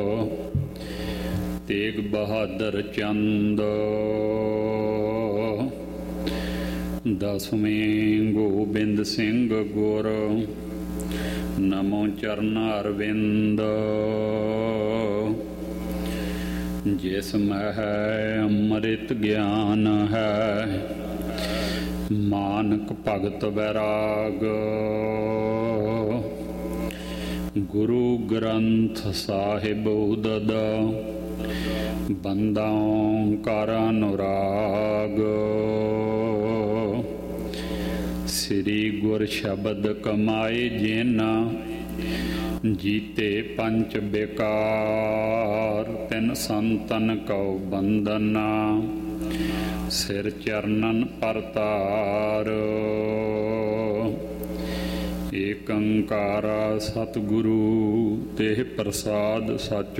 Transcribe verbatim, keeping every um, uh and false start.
ਤੇਗ ਬਹਾਦਰ ਚੰਦ। ਦਸਵੇਂ ਗੋਬਿੰਦ ਸਿੰਘ ਗੁਰ। ਨਮੋ ਚਰਨ ਅਰਵਿੰਦ। ਜਿਸ ਮਹਿ ਅੰਮ੍ਰਿਤ ਗਿਆਨ ਹੈ, ਮਾਨਕ ਭਗਤ ਵੈਰਾਗ। ਗੁਰੂ ਗ੍ਰੰਥ ਸਾਹਿਬ ਉਦਦ, ਬੰਦਾ ਓਂਕਾਰ ਅਨੁਰਾਗ। ਸ੍ਰੀ ਗੁਰ ਸ਼ਬਦ ਕਮਾਏ ਜਿਨ, ਜੀਤੇ ਪੰਚ ਬੇਕਾਰ। ਤਿਨ ਸੰਤਨ ਕਉ ਬੰਦਨਾ, ਸਿਰ ਚਰਨਨ ਪਰਤਾਰ। ਏਕ ਓਂਕਾਰ ਸਤਿਗੁਰੂ, ਤੇਹ ਪ੍ਰਸਾਦ ਸਚ